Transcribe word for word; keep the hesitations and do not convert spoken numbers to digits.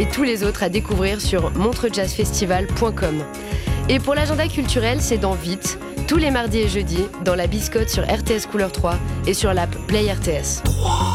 et tous les autres à découvrir sur montreux jazz festival point com. Et pour l'agenda culturel, c'est dans Vite, tous les mardis et jeudis, dans la Biscotte sur R T S Couleur trois et sur l'app Play R T S.